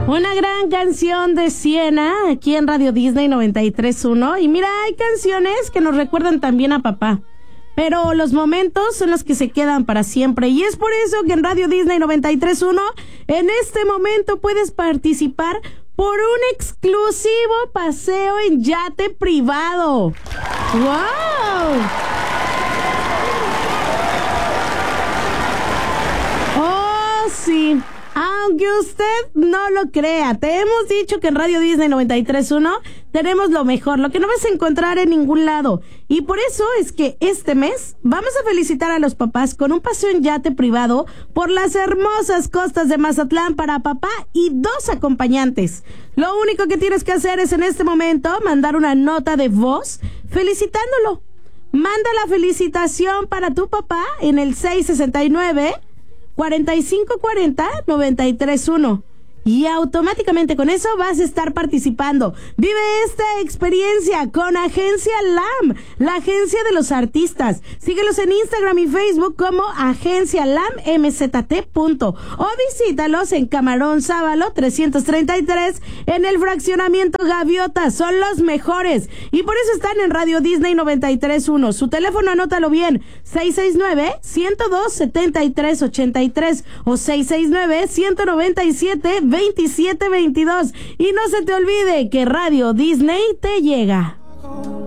Una gran canción de Siena aquí en Radio Disney 93.1. Y mira, hay canciones que nos recuerdan también a papá, pero los momentos son los que se quedan para siempre. Y es por eso que en Radio Disney 93.1 en este momento puedes participar por un exclusivo paseo en yate privado. ¡Wow! ¡Oh, sí! Aunque usted no lo crea, te hemos dicho que en Radio Disney 93.1 tenemos lo mejor, lo que no vas a encontrar en ningún lado. Y por eso es que este mes vamos a felicitar a los papás con un paseo en yate privado por las hermosas costas de Mazatlán para papá y 2 acompañantes. Lo único que tienes que hacer es en este momento mandar una nota de voz felicitándolo. Manda la felicitación para tu papá en el 669-4540-931. Y automáticamente con eso vas a estar participando. Vive esta experiencia con Agencia LAM, la agencia de los artistas. Síguelos en Instagram y Facebook como Agencia LAM MZT. O visítalos en Camarón Sábalo 333 en el fraccionamiento Gaviota. Son los mejores. Y por eso están en Radio Disney 93.1. Su teléfono, anótalo bien: 669-102-7383 o 669-197-2722. Y no se te olvide que Radio Disney te llega.